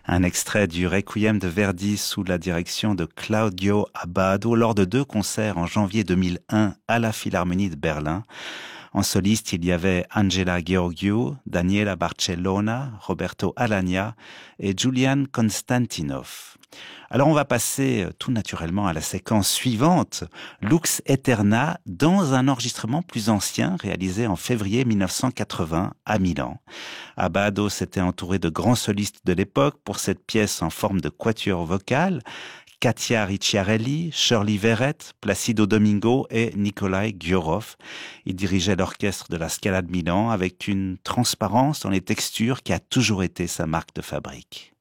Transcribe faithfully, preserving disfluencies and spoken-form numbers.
Un extrait du Requiem de Verdi sous la direction de Claudio Abbado lors de deux concerts en janvier deux mille un à la Philharmonie de Berlin. En soliste, il y avait Angela Gheorghiu, Daniela Barcellona, Roberto Alagna et Julian Konstantinov. Alors on va passer tout naturellement à la séquence suivante, Lux Aeterna, dans un enregistrement plus ancien réalisé en février mille neuf cent quatre-vingts à Milan. Abbado s'était entouré de grands solistes de l'époque pour cette pièce en forme de quatuor vocal, Katia Ricciarelli, Shirley Verrett, Placido Domingo et Nikolai Gyorov. Il dirigeait l'orchestre de la Scala de Milan avec une transparence dans les textures qui a toujours été sa marque de fabrique.